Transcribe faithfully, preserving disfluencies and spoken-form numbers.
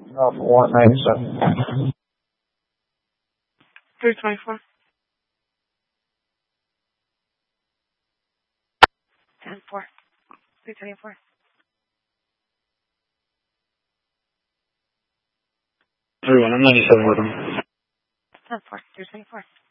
No, for one ninety-seven. three twenty-four. ten four. three twenty-four. three one, I'm ninety-seven with him. ten four. three twenty-four.